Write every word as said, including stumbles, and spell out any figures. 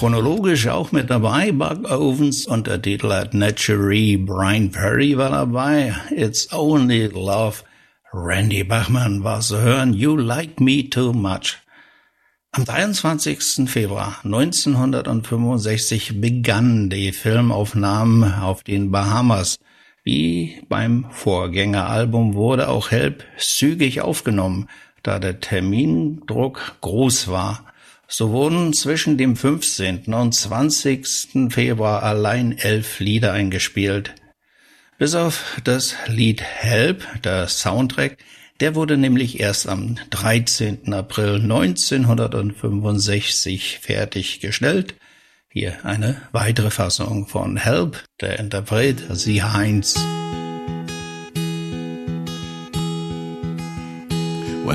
chronologisch auch mit dabei, Buck Owens, und der Titel hat Naturally, Brian Ferry war dabei, It's Only Love, Randy Bachman war zu hören, You Like Me Too Much. Am dreiundzwanzigsten Februar neunzehnhundertfünfundsechzig begannen die Filmaufnahmen auf den Bahamas. Wie beim Vorgängeralbum wurde auch Help zügig aufgenommen, da der Termindruck groß war. So wurden zwischen dem fünfzehnten und zwanzigsten Februar allein elf Lieder eingespielt. Bis auf das Lied Help, der Soundtrack, der wurde nämlich erst am dreizehnten April neunzehnhundertfünfundsechzig fertiggestellt. Hier eine weitere Fassung von Help, der Interpret Sie Heinz.